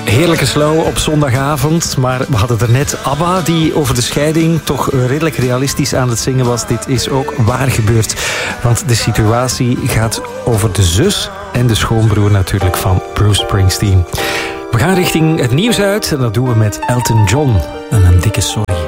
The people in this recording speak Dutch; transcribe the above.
Heerlijke slow op zondagavond. Maar we hadden er net ABBA die over de scheiding toch redelijk realistisch aan het zingen was. Dit is ook waar gebeurd. Want de situatie gaat over de zus en de schoonbroer natuurlijk van Bruce Springsteen. We gaan richting het nieuws uit en dat doen we met Elton John en een dikke sorry.